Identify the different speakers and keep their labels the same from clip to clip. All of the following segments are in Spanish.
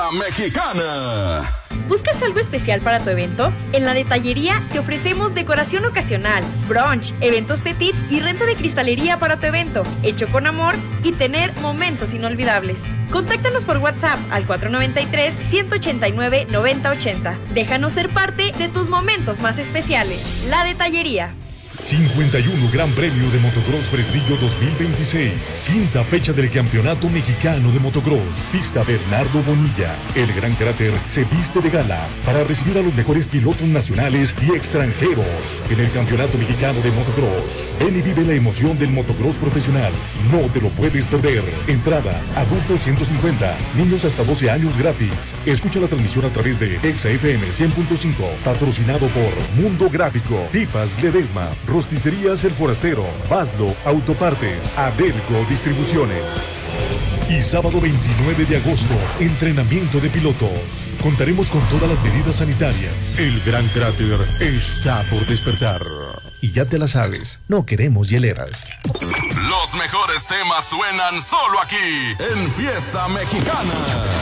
Speaker 1: Mexicana.
Speaker 2: ¿Buscas algo especial para tu evento? En la Detallería te ofrecemos decoración ocasional, brunch, eventos petit y renta de cristalería para tu evento, hecho con amor y tener momentos inolvidables. Contáctanos por WhatsApp al 493-189-9080. Déjanos ser parte de tus momentos más especiales. La Detallería.
Speaker 3: 51 Gran Premio de Motocross Fresnillo 2026. Quinta fecha del Campeonato Mexicano de Motocross. Pista Bernardo Bonilla. El Gran Cráter se viste de gala para recibir a los mejores pilotos nacionales y extranjeros en el Campeonato Mexicano de Motocross. Ven y vive la emoción del motocross profesional. No te lo puedes perder. Entrada, adultos 150, niños hasta 12 años gratis. Escucha la transmisión a través de Exa FM 100.5, patrocinado por Mundo Gráfico, Pipas Ledesma, Rosticerías El Forastero, Baslo Autopartes, Adelco Distribuciones. Y sábado 29 de agosto, entrenamiento de pilotos. Contaremos con todas las medidas sanitarias. El Gran Cráter está por despertar. Y ya te la sabes, no queremos hieleras.
Speaker 1: Los mejores temas suenan solo aquí, en Fiesta Mexicana.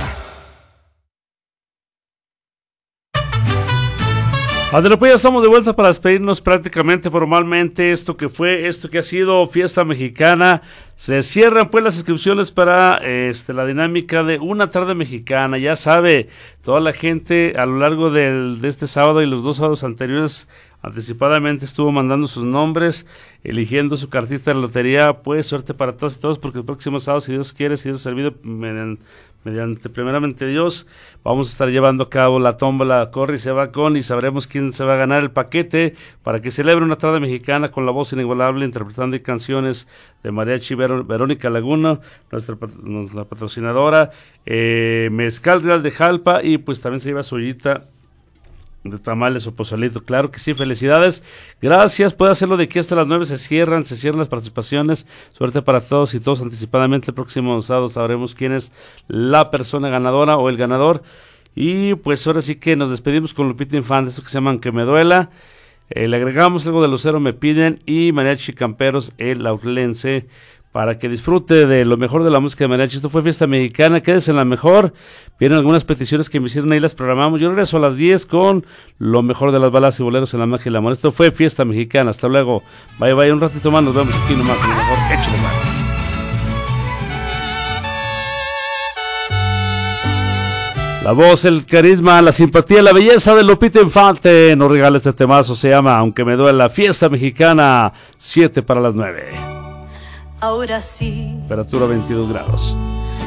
Speaker 4: Adela, pues ya estamos de vuelta para despedirnos prácticamente formalmente. Esto que ha sido Fiesta Mexicana. Se cierran pues las inscripciones para la dinámica de una tarde mexicana. Ya sabe, toda la gente a lo largo de este sábado y los dos sábados anteriores anticipadamente estuvo mandando sus nombres, eligiendo su cartita de lotería. Pues suerte para todos y todos, porque el próximo sábado, si Dios quiere, si Dios ha servido, mediante primeramente Dios, vamos a estar llevando a cabo la tómbola Corre y se va con, y sabremos quién se va a ganar el paquete para que celebre una tarde mexicana con la voz inigualable, interpretando canciones de mariachi Verónica Laguna, nuestra patrocinadora, Mezcal Real de Jalpa, y pues también se lleva su ollita de tamales o pozolito. Claro que sí, felicidades, gracias. Puede hacerlo de aquí hasta las 9, se cierran las participaciones. Suerte para todos y todos anticipadamente. El próximo sábado sabremos quién es la persona ganadora o el ganador. Y pues ahora sí que nos despedimos con Lupita Infante, esto que se llama Aunque Me Duela. Le agregamos algo de Lucero Me Piden y Mariachi Camperos el Autlense, para que disfrute de lo mejor de la música de mariachi. Esto fue Fiesta Mexicana, quédese en la mejor. Vienen algunas peticiones que me hicieron, ahí las programamos. Yo regreso a las 10 con lo mejor de las baladas y boleros en la magia y el amor. Esto fue Fiesta Mexicana, hasta luego. Bye, un ratito más, nos vemos aquí nomás en lo mejor. Échale más. La voz, el carisma, la simpatía, la belleza de Lupita Infante nos regala este temazo, se llama Aunque Me Duela. Fiesta Mexicana, 7 para las 9.
Speaker 5: Ahora sí.
Speaker 4: Temperatura 22 grados.